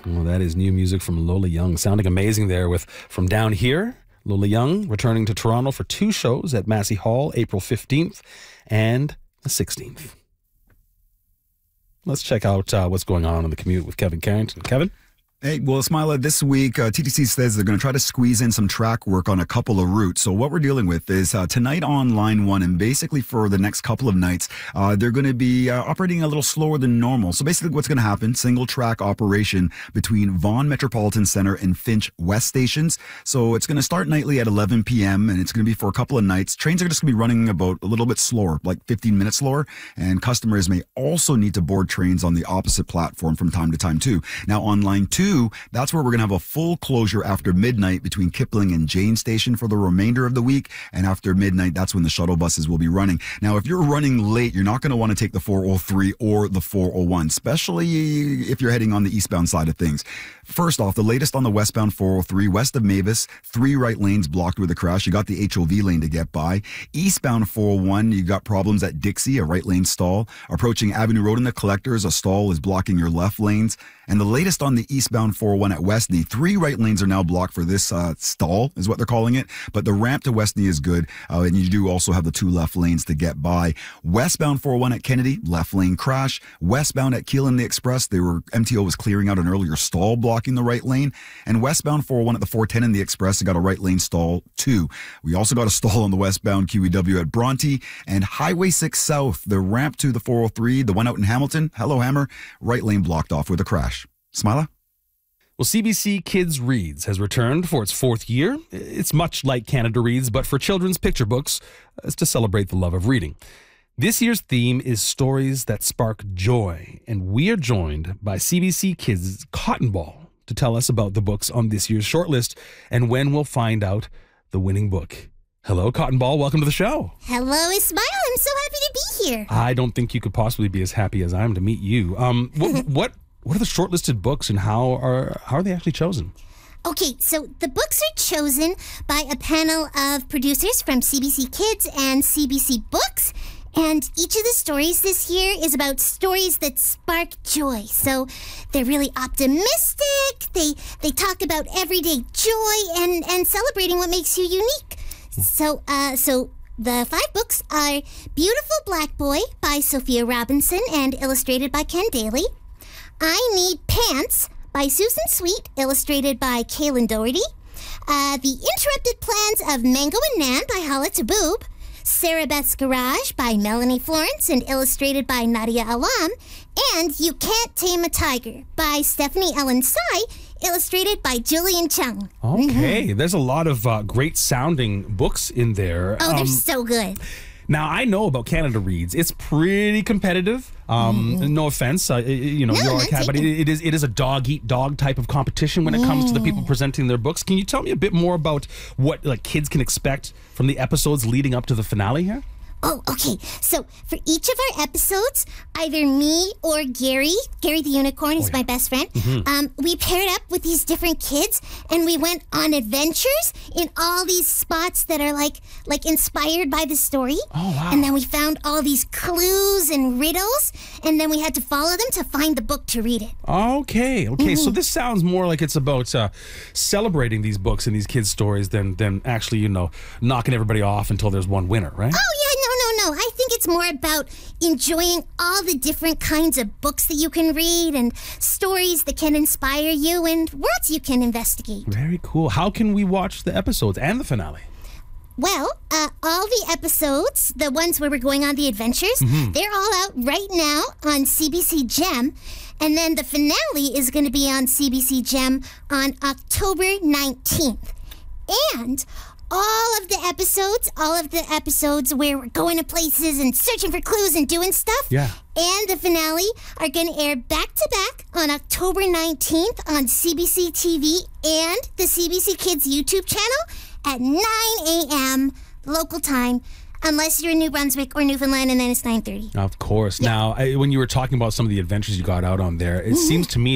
Well, that is new music from Lola Young. Sounding amazing there with From Down Here. Lola Young returning to Toronto for 2 shows at Massey Hall, April 15th and the 16th. Let's check out what's going on the commute with Kevin Carrington. Kevin? Hey, well, Ismaila, this week, TTC says they're going to try to squeeze in some track work on a couple of routes. So what we're dealing with is tonight on Line 1, and basically for the next couple of nights, they're going to be operating a little slower than normal. So basically what's going to happen, single track operation between Vaughan Metropolitan Center and Finch West stations. So it's going to start nightly at 11 p.m. and it's going to be for a couple of nights. Trains are just going to be running about a little bit slower, like 15 minutes slower. And customers may also need to board trains on the opposite platform from time to time too. Now on Line 2, that's where we're going to have a full closure after midnight between Kipling and Jane Station for the remainder of the week. And after midnight, that's when the shuttle buses will be running. Now, if you're running late, you're not going to want to take the 403 or the 401, especially if you're heading on the eastbound side of things. First off, the latest on the westbound 403, west of Mavis, 3 right lanes blocked with a crash. You got the HOV lane to get by. Eastbound 401, you got problems at Dixie, a right lane stall. Approaching Avenue Road in the Collectors, a stall is blocking your left lanes. And the latest on the eastbound 401 at Westney, 3 right lanes are now blocked for this stall, is what they're calling it. But the ramp to Westney is good, and you do also have the 2 left lanes to get by. Westbound 401 at Kennedy, left lane crash. Westbound at Keelan the Express, MTO was clearing out an earlier stall blocking the right lane. And westbound 401 at the 410 in the Express, they got a right lane stall too. We also got a stall on the westbound QEW at Bronte. And Highway 6 South, the ramp to the 403, the one out in Hamilton, hello Hammer, right lane blocked off with a crash. Smila? Well, CBC Kids Reads has returned for its 4th year. It's much like Canada Reads, but for children's picture books. It's to celebrate the love of reading. This year's theme is stories that spark joy, and we are joined by CBC Kids' Cotton Ball to tell us about the books on this year's shortlist and when we'll find out the winning book. Hello, Cotton Ball. Welcome to the show. Hello, Ismail. I'm so happy to be here. I don't think you could possibly be as happy as I am to meet you. What are the shortlisted books and how are they actually chosen? Okay, so the books are chosen by a panel of producers from CBC Kids and CBC Books. And each of the stories this year is about stories that spark joy. So they're really optimistic. They talk about everyday joy and celebrating what makes you unique. So the 5 books are Beautiful Black Boy by Sophia Robinson and illustrated by Ken Daly. I Need Pants by Susan Sweet, illustrated by Kaylin Doherty. The Interrupted Plans of Mango and Nan by Hala Taboob. Sarah Beth's Garage by Melanie Florence and illustrated by Nadia Alam. And You Can't Tame a Tiger by Stephanie Ellen Tsai, illustrated by Julian Chung. Okay, there's a lot of great sounding books in there. Oh, they're so good. Now, I know about Canada Reads. It's pretty competitive. No offense, you're a cat, but it is a dog-eat-dog type of competition when it comes to the people presenting their books. Can you tell me a bit more about what kids can expect from the episodes leading up to the finale here? Oh, okay. So for each of our episodes, either me or Gary the Unicorn is my best friend, we paired up with these different kids and we went on adventures in all these spots that are like inspired by the story. Oh, wow. And then we found all these clues and riddles, and then we had to follow them to find the book to read it. Okay. So this sounds more like it's about celebrating these books and these kids' stories than actually, knocking everybody off until there's one winner, right? Oh, yeah, no. I think it's more about enjoying all the different kinds of books that you can read and stories that can inspire you and worlds you can investigate. Very cool. How can we watch the episodes and the finale? Well, all the episodes, the ones where we're going on the adventures, they're all out right now on CBC Gem. And then the finale is going to be on CBC Gem on October 19th. And all of the episodes where we're going to places and searching for clues and doing stuff, and the finale are going to air back-to-back on October 19th on CBC TV and the CBC Kids YouTube channel at 9 a.m. local time, unless you're in New Brunswick or Newfoundland, and then it's 9:30. Of course. Yeah. Now, when you were talking about some of the adventures you got out on there, it seems to me